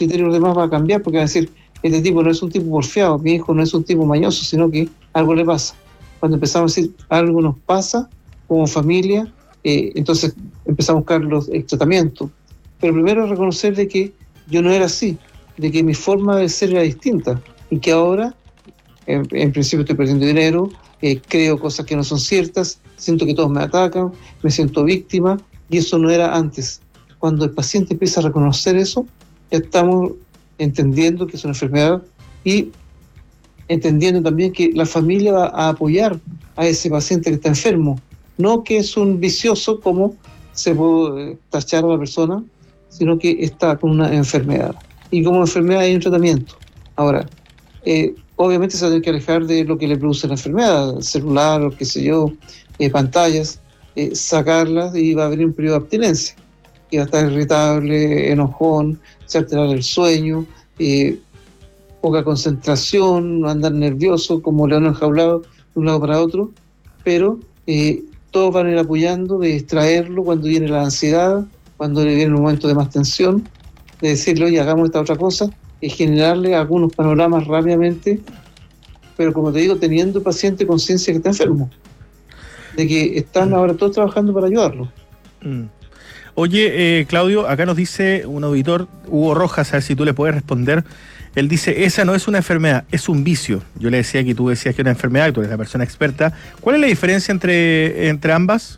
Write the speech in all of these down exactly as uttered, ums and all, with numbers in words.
criterio de los demás va a cambiar, porque van a decir, este tipo no es un tipo porfiado, mi hijo no es un tipo mañoso, sino que algo le pasa. Cuando empezamos a decir, algo nos pasa como familia, eh, entonces empezamos a buscar los, el tratamiento. Pero primero reconocer de que yo no era así, de que mi forma de ser era distinta, y que ahora, en, en principio estoy perdiendo dinero, eh, creo cosas que no son ciertas, siento que todos me atacan, me siento víctima, y eso no era antes. Cuando el paciente empieza a reconocer eso, ya estamos entendiendo que es una enfermedad y entendiendo también que la familia va a apoyar a ese paciente que está enfermo, no que es un vicioso como se puede tachar a la persona, sino que está con una enfermedad. Y como enfermedad hay un tratamiento. Ahora, eh, obviamente se va a tener que alejar de lo que le produce la enfermedad, celular, o qué sé yo, eh, pantallas, eh, sacarlas, y va a haber un periodo de abstinencia. Y va a estar irritable, enojón, se va a alterar el sueño, eh, poca concentración, andar nervioso, como león enjaulado de un lado para otro, pero eh, todos van a ir apoyando de distraerlo cuando viene la ansiedad, cuando le viene un momento de más tensión, de decirle, oye, hagamos esta otra cosa, y generarle algunos panoramas rápidamente, pero como te digo, teniendo el paciente conciencia que está enfermo, de que están mm. ahora todos trabajando para ayudarlo. Mm. Oye, eh, Claudio, acá nos dice un auditor, Hugo Rojas, a ver si tú le puedes responder. Él dice, esa no es una enfermedad, es un vicio. Yo le decía que tú decías que es una enfermedad, y tú eres la persona experta. ¿Cuál es la diferencia entre, entre ambas?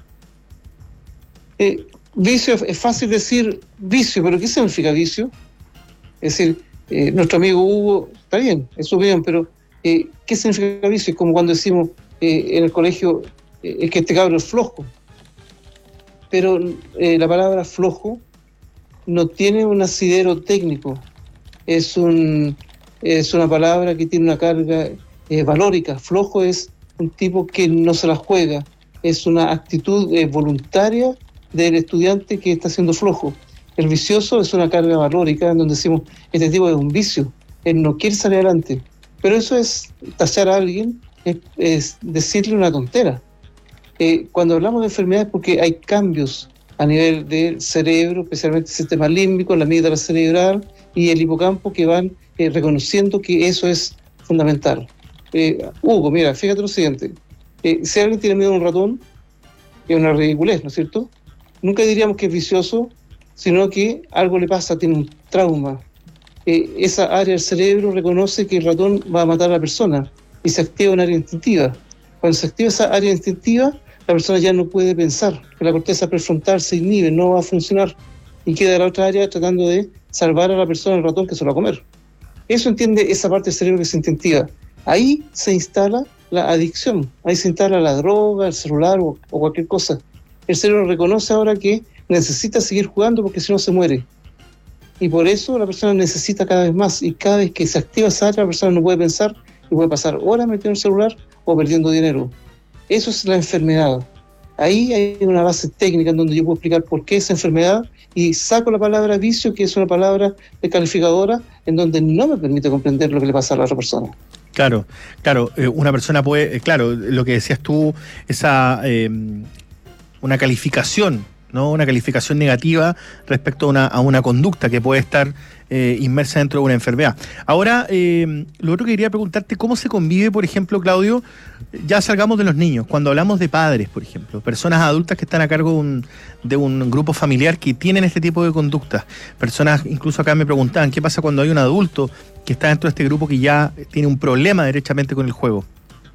Eh, vicio, es fácil decir vicio, pero ¿qué significa vicio? Es decir, eh, nuestro amigo Hugo, está bien, es su opinión, pero eh, ¿qué significa vicio? Es como cuando decimos eh, en el colegio, eh, es que este cabro es flojo. Pero eh, la palabra flojo no tiene un asidero técnico, es, un, es una palabra que tiene una carga eh, valórica. Flojo es un tipo que no se la juega, es una actitud eh, voluntaria del estudiante que está siendo flojo. El vicioso es una carga valórica en donde decimos, este tipo es un vicio, él no quiere salir adelante. Pero eso es tachar a alguien, es, es decirle una tontera. Eh, cuando hablamos de enfermedades, porque hay cambios a nivel del cerebro, especialmente el sistema límbico, la amígdala cerebral y el hipocampo, que van eh, reconociendo que eso es fundamental. Eh, Hugo, mira, fíjate lo siguiente, eh, si alguien tiene miedo a un ratón, es una ridiculez, ¿no es cierto? Nunca diríamos que es vicioso, sino que algo le pasa, tiene un trauma. Eh, esa área del cerebro reconoce que el ratón va a matar a la persona y se activa un área instintiva. Cuando se activa esa área instintiva, la persona ya no puede pensar, que la corteza prefrontal se inhibe, no va a funcionar, y queda la otra área tratando de salvar a la persona, el ratón, que se lo va a comer. Eso entiende esa parte del cerebro que es instintiva. Ahí se instala la adicción, ahí se instala la droga, el celular o, o cualquier cosa. El cerebro reconoce ahora que necesita seguir jugando porque si no se muere. Y por eso la persona necesita cada vez más, y cada vez que se activa esa área, la persona no puede pensar y puede pasar horas metido en el celular o perdiendo dinero. Eso es la enfermedad. Ahí hay una base técnica en donde yo puedo explicar por qué esa enfermedad, y saco la palabra vicio, que es una palabra descalificadora, en donde no me permite comprender lo que le pasa a la otra persona. Claro, claro, eh, una persona puede, eh, claro, lo que decías tú, esa eh, una calificación, ¿no? Una calificación negativa respecto a una, a una conducta que puede estar eh, inmersa dentro de una enfermedad. Ahora, eh, lo otro que quería preguntarte, ¿cómo se convive, por ejemplo, Claudio? Ya salgamos de los niños, cuando hablamos de padres, por ejemplo, personas adultas que están a cargo de un, de un grupo familiar que tienen este tipo de conductas. Personas, incluso acá me preguntaban, ¿qué pasa cuando hay un adulto que está dentro de este grupo que ya tiene un problema derechamente con el juego?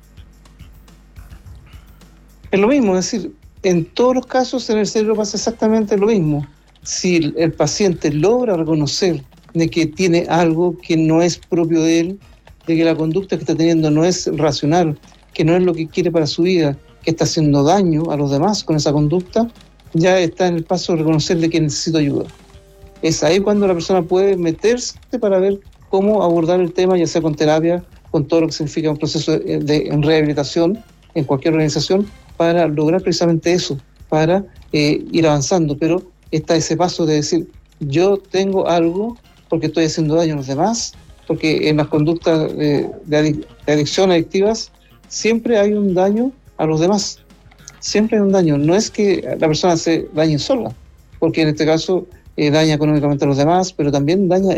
Es lo mismo, es decir, en todos los casos en el cerebro pasa exactamente lo mismo. Si el, el paciente logra reconocer de que tiene algo que no es propio de él, de que la conducta que está teniendo no es racional, que no es lo que quiere para su vida, que está haciendo daño a los demás con esa conducta, ya está en el paso de reconocer de que necesita ayuda. Es ahí cuando la persona puede meterse para ver cómo abordar el tema, ya sea con terapia, con todo lo que significa un proceso de, de en rehabilitación en cualquier organización, para lograr precisamente eso, para eh, ir avanzando. Pero está ese paso de decir, yo tengo algo porque estoy haciendo daño a los demás, porque en las conductas de, de, adic- de adicción adictivas siempre hay un daño a los demás, siempre hay un daño. No es que la persona se dañe sola, porque en este caso eh, daña económicamente a los demás, pero también daña